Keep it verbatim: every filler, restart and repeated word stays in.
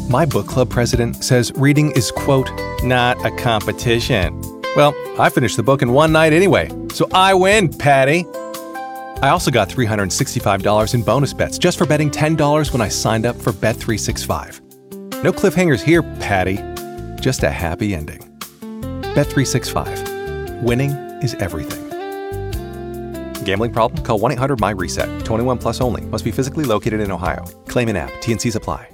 My book club president says reading is, quote, not a competition. Well, I finished the book in one night anyway, so I win, Patty. I also got three hundred sixty-five dollars in bonus bets just for betting ten dollars when I signed up for Bet three sixty-five. No cliffhangers here, Patty. Just a happy ending. Bet three sixty-five. Winning is everything. Gambling problem? Call one eight hundred M Y RESET. twenty-one plus only. Must be physically located in Ohio. Claim in app. T and Cs apply.